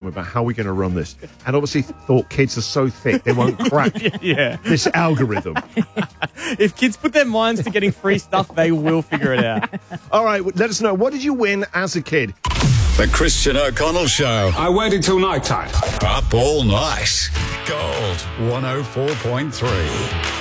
about how we're going to run this, and obviously thought kids are so thick they won't crack this algorithm. If kids put their minds to getting free stuff, they will figure it out. All right, let us know. What did you win as a kid? The Christian O'Connell Show. I waited till night time. Up all night. Gold 104.3.